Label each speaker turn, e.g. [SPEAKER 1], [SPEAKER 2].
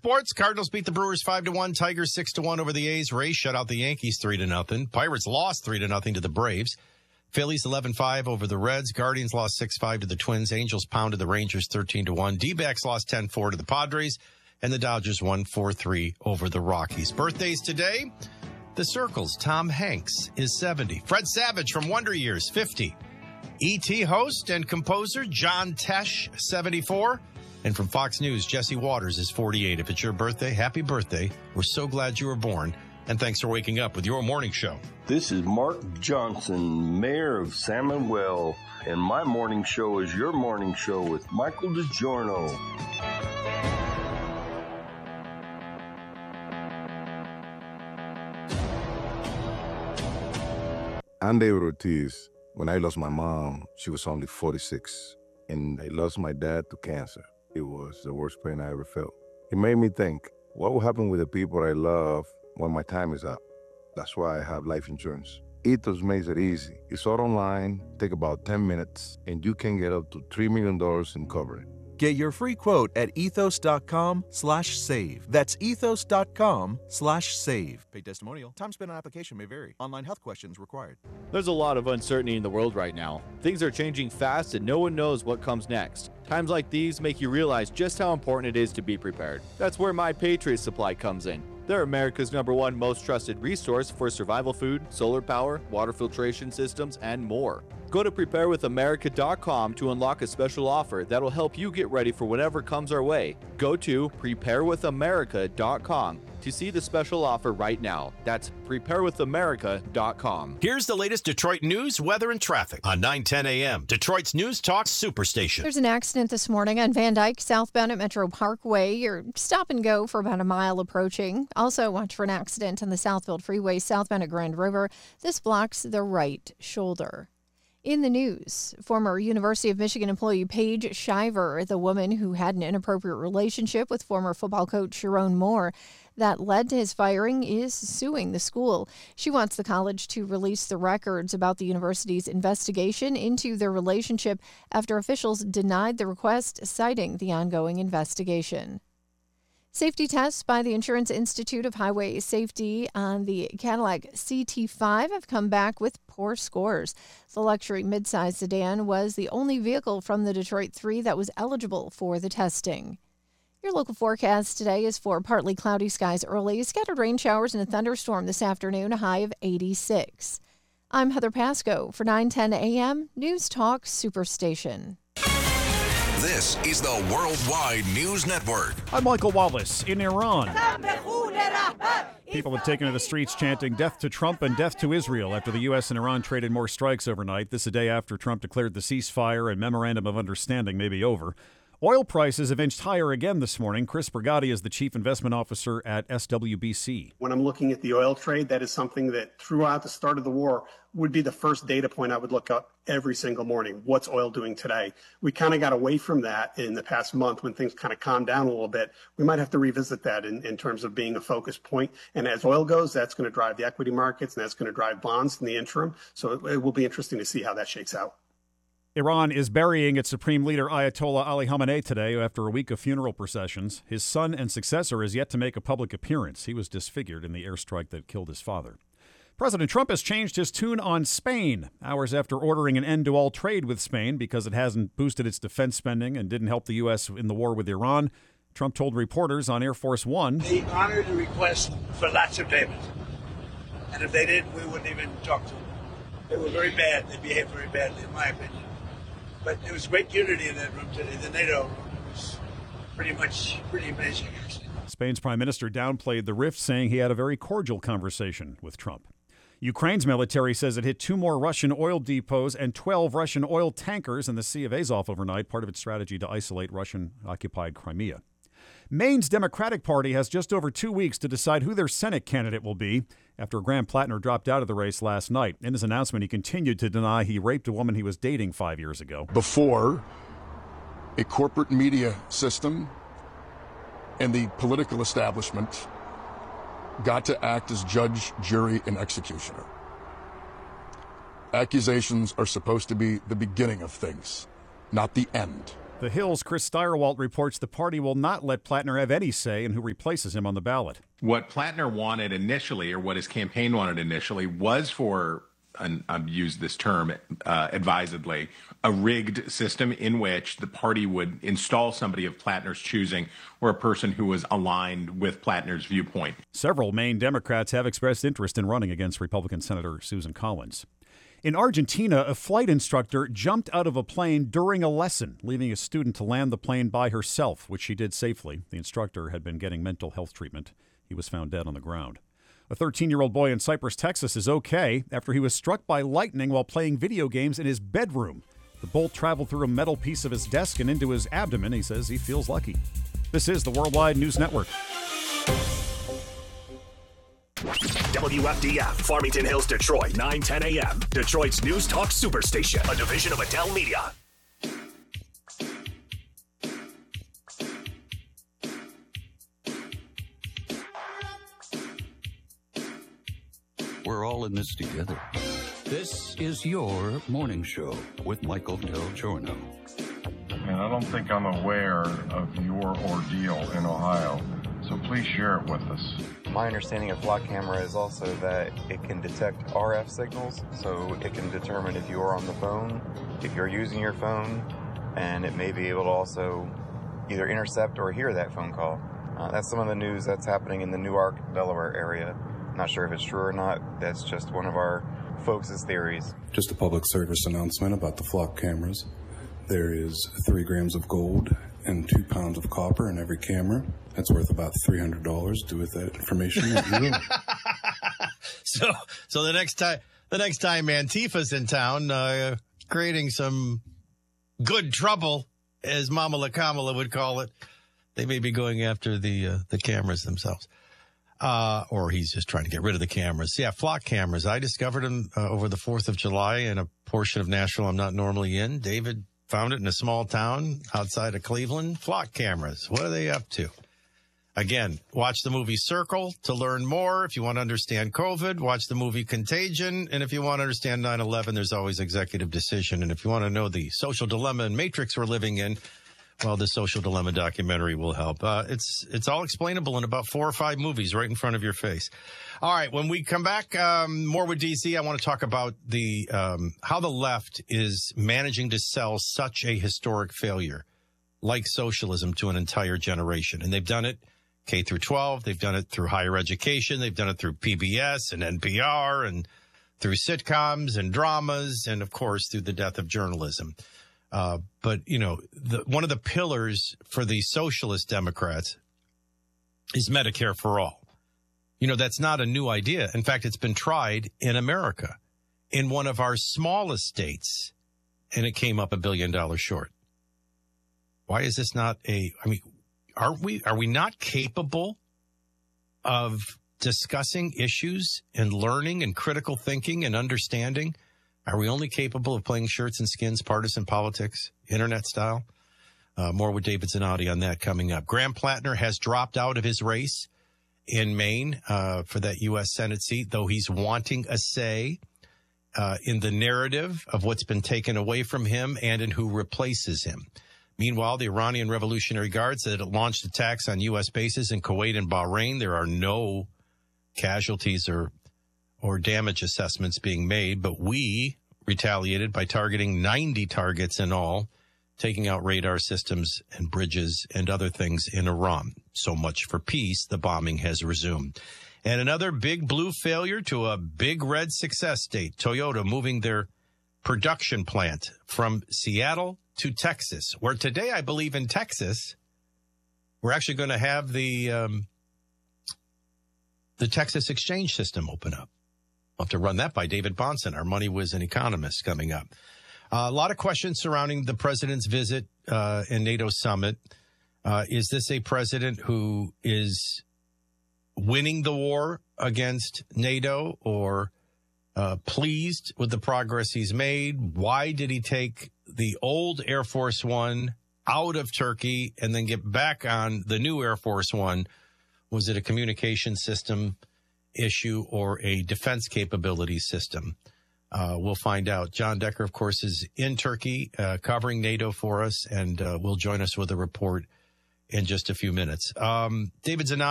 [SPEAKER 1] sports, Cardinals beat the Brewers 5-1, Tigers 6-1 over the A's. Rays shut out the Yankees 3-0. Pirates lost 3-0 to the Braves. Phillies 11-5 over the Reds. Guardians lost 6-5 to the Twins. Angels pounded the Rangers 13-1. D-backs lost 10-4 to the Padres. And the Dodgers won 4-3 over the Rockies. Birthdays today, The Circle's Tom Hanks is 70. Fred Savage from Wonder Years, 50. E.T. host and composer John Tesh, 74. And from Fox News, Jesse Waters is 48. If it's your birthday, happy birthday. We're so glad you were born. And thanks for waking up with your morning show.
[SPEAKER 2] This is Mark Johnson, mayor of San Manuel, and my morning show is your morning show with Michael DiGiorno.
[SPEAKER 3] I'm David Ortiz. When I lost my mom, she was only 46, and I lost my dad to cancer. It was the worst pain I ever felt. It made me think, what will happen with the people I love when my time is up? That's why I have life insurance. Ethos makes it easy. It's all online, take about 10 minutes, and you can get up to $3 million in coverage.
[SPEAKER 4] Get your free quote at ethos.com/save. That's ethos.com/save. Paid testimonial. Time spent on application may vary. Online health questions required.
[SPEAKER 5] There's a lot of uncertainty in the world right now. Things are changing fast and no one knows what comes next. Times like these make you realize just how important it is to be prepared. That's where My Patriot Supply comes in. They're America's #1 most trusted resource for survival food, solar power, water filtration systems, and more. Go to preparewithamerica.com to unlock a special offer that'll help you get ready for whatever comes our way. Go to preparewithamerica.com to see the special offer right now. That's preparewithamerica.com.
[SPEAKER 1] Here's the latest Detroit news, weather, and traffic on 9:10 a.m. Detroit's News Talk Superstation.
[SPEAKER 6] There's an accident this morning on Van Dyke, southbound at Metro Parkway. You're stop and go for about a mile approaching. Also, watch for an accident on the Southfield Freeway, southbound at Grand River. This blocks the right shoulder. In the news, former University of Michigan employee Paige Shiver, the woman who had an inappropriate relationship with former football coach Sharon Moore that led to his firing, is suing the school. She wants the college to release the records about the university's investigation into their relationship after officials denied the request, citing the ongoing investigation. Safety tests by the Insurance Institute of Highway Safety on the Cadillac CT5 have come back with poor scores. The luxury midsize sedan was the only vehicle from the Detroit 3 that was eligible for the testing. Your local forecast today is for partly cloudy skies early, scattered rain showers and a thunderstorm this afternoon, a high of 86. I'm Heather Pasco for 9:10 a.m. News Talk Superstation.
[SPEAKER 7] This is the Worldwide News Network.
[SPEAKER 8] I'm Michael Wallace. In Iran, people have taken to the streets chanting death to Trump and death to Israel after the U.S. and Iran traded more strikes overnight. This a day after Trump declared the ceasefire and memorandum of understanding may be over. Oil prices have inched higher again this morning. Chris Brigatti is the chief investment officer at SWBC.
[SPEAKER 9] When I'm looking at the oil trade, that is something that throughout the start of the war would be the first data point I would look up every single morning. What's oil doing today? We kind of got away from that in the past month when things kind of calmed down a little bit. We might have to revisit that in terms of being a focus point. And as oil goes, that's going to drive the equity markets and that's going to drive bonds in the interim. So it will be interesting to see how that shakes out.
[SPEAKER 8] Iran is burying its supreme leader Ayatollah Ali Khamenei today after a week of funeral processions. His son and successor is yet to make a public appearance. He was disfigured in the airstrike that killed his father. President Trump has changed his tune on Spain, hours after ordering an end to all trade with Spain because it hasn't boosted its defense spending and didn't help the U.S. in the war with Iran. Trump told reporters on Air Force One,
[SPEAKER 10] They honored the request for lots of payments. And if they didn't, we wouldn't even talk to them. They were very bad. They behaved very badly, in my opinion. But there was great unity in that room today. The NATO room was pretty amazing, actually.
[SPEAKER 8] Spain's prime minister downplayed the rift, saying he had a very cordial conversation with Trump. Ukraine's military says it hit 2 more Russian oil depots and 12 Russian oil tankers in the Sea of Azov overnight, part of its strategy to isolate Russian-occupied Crimea. Maine's Democratic Party has just over 2 weeks to decide who their Senate candidate will be after Graham Plattner dropped out of the race last night. In his announcement, he continued to deny he raped a woman he was dating 5 years ago.
[SPEAKER 11] Before, a corporate media system and the political establishment got to act as judge, jury, and executioner. Accusations are supposed to be the beginning of things, not the end.
[SPEAKER 8] The Hill's Chris Steyerwalt reports the party will not let Plattner have any say in who replaces him on the ballot.
[SPEAKER 12] What Plattner wanted initially, or what his campaign wanted initially, was for, and I've used this term advisedly, a rigged system in which the party would install somebody of Plattner's choosing or a person who was aligned with Plattner's viewpoint.
[SPEAKER 8] Several Maine Democrats have expressed interest in running against Republican Senator Susan Collins. In Argentina, a flight instructor jumped out of a plane during a lesson, leaving a student to land the plane by herself, which she did safely. The instructor had been getting mental health treatment. He was found dead on the ground. A 13-year-old boy in Cypress, Texas is okay after he was struck by lightning while playing video games in his bedroom. The bolt traveled through a metal piece of his desk and into his abdomen. He says he feels lucky. This is the Worldwide News Network.
[SPEAKER 13] WFDF, Farmington Hills, Detroit, 9:10 a.m. Detroit's News Talk Superstation, a division of Adele Media.
[SPEAKER 14] We're all in this together. This is your morning show with Michael Del Giorno.
[SPEAKER 15] And I don't think I'm aware of your ordeal in Ohio, so please share it with us.
[SPEAKER 16] My understanding of Flock Camera is also that it can detect RF signals, so it can determine if you are on the phone, if you're using your phone, and it may be able to also either intercept or hear that phone call. That's some of the news that's happening in the Newark, Delaware area. Not sure if it's true or not. That's just one of our folks' theories.
[SPEAKER 17] Just a public service announcement about the Flock cameras. There is 3 grams of gold and 2 pounds of copper in every camera. That's worth about $300. Do with that information what you will.
[SPEAKER 1] So the next time Antifa's in town, creating some good trouble, as Mama La Kamala would call it, they may be going after the cameras themselves. Or he's just trying to get rid of the cameras. Yeah, Flock cameras. I discovered them over the 4th of July in a portion of Nashville I'm not normally in. David found it in a small town outside of Cleveland. Flock cameras. What are they up to? Again, watch the movie Circle to learn more. If you want to understand COVID, watch the movie Contagion. And if you want to understand 9/11, there's always Executive Decision. And if you want to know the social dilemma and matrix we're living in, well, the Social Dilemma documentary will help. It's all explainable in about 4 or 5 movies right in front of your face. All right, when we come back, more with DC, I want to talk about the how the left is managing to sell such a historic failure, like socialism, to an entire generation. And they've done it K through 12. They've done it through higher education. They've done it through PBS and NPR and through sitcoms and dramas and, of course, through the death of journalism. But, you know, one of the pillars for the socialist Democrats is Medicare for all. You know, that's not a new idea. In fact, it's been tried in America, in one of our smallest states, and it came up $1 billion short. Why is this not are we not capable of discussing issues and learning and critical thinking and understanding? Are we only capable of playing shirts and skins, partisan politics, internet style? More with David Zanotti on that coming up. Graham Plattner has dropped out of his race in Maine for that U.S. Senate seat, though he's wanting a say in the narrative of what's been taken away from him and in who replaces him. Meanwhile, the Iranian Revolutionary Guard said it launched attacks on U.S. bases in Kuwait and Bahrain. There are no casualties or damage assessments being made, but we retaliated by targeting 90 targets in all, taking out radar systems and bridges and other things in Iran. So much for peace. The bombing has resumed. And another big blue failure to a big red success state, Toyota moving their production plant from Seattle to Texas, where today, I believe in Texas, we're actually going to have the Texas exchange system open up. I'll have to run that by David Bahnsen, our Money Whiz and economist, coming up. A lot of questions surrounding the president's visit and NATO summit. Is this a president who is winning the war against NATO or pleased with the progress he's made? Why did he take the old Air Force One out of Turkey and then get back on the new Air Force One? Was it a communication system issue or a defense capability system? We'll find out. John Decker, of course, is in Turkey covering NATO for us, and will join us with a report in just a few minutes. David Zanati.